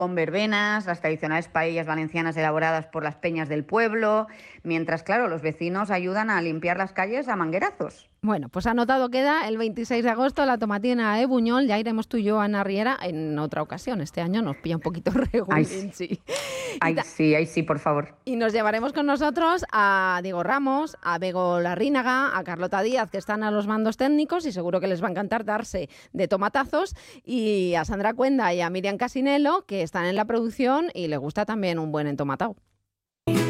con verbenas, las tradicionales paellas valencianas elaboradas por las peñas del pueblo, mientras, claro, los vecinos ayudan a limpiar las calles a manguerazos. Bueno, pues anotado queda el 26 de agosto la tomatina de Buñol. Ya iremos tú y yo, Ana Riera, en otra ocasión. Este año nos pilla un poquito Ay, regulín, sí, sí. Y, ay, sí, ay, sí, por favor. y nos llevaremos con nosotros a Diego Ramos, a Bego Larrínaga, a Carlota Díaz, que están a los mandos técnicos y seguro que les va a encantar darse de tomatazos, y a Sandra Cuenda y a Miriam Casinello, que están en la producción y les gusta también un buen entomatado.